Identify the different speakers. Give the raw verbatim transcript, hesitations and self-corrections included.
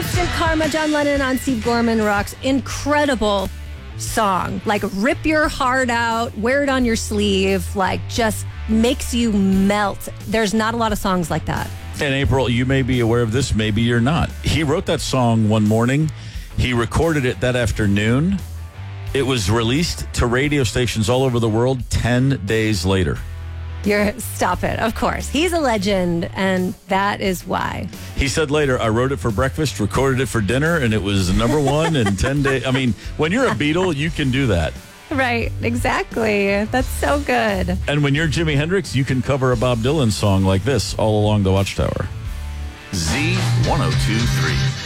Speaker 1: Instant Karma, John Lennon on Steve Gorman Rocks. Incredible song. Like, rip your heart out, wear it on your sleeve, like, just makes you melt. There's not a lot of songs like that.
Speaker 2: And April, you may be aware of this, maybe you're not. He wrote that song one morning. He recorded it that afternoon. It was released to radio stations all over the world ten days later.
Speaker 1: You're stop it. Of course. He's a legend, and that is why.
Speaker 2: He said later, I wrote it for breakfast, recorded it for dinner, and it was number one in ten days. I mean, when you're a Beatle, you can do that.
Speaker 1: Right. Exactly. That's so good.
Speaker 2: And when you're Jimi Hendrix, you can cover a Bob Dylan song like this all along the Watchtower.
Speaker 3: Z one oh two three.